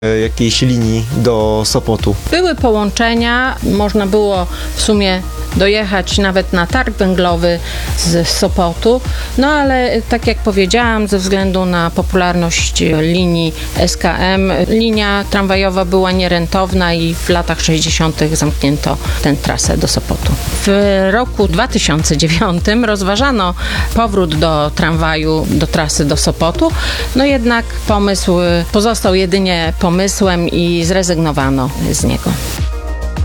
jakiejś linii do Sopotu. Były połączenia, można było w sumie dojechać nawet na targ węglowy z Sopotu, no ale tak jak powiedziałam, ze względu na popularność linii SKM, linia tramwajowa była nierentowna i w latach 60. zamknięto tę trasę do Sopotu. W roku 2009 rozważano powrót do tramwaju, do trasy do Sopotu, no jednak pomysł pozostał jedynie pomysłem i zrezygnowano z niego.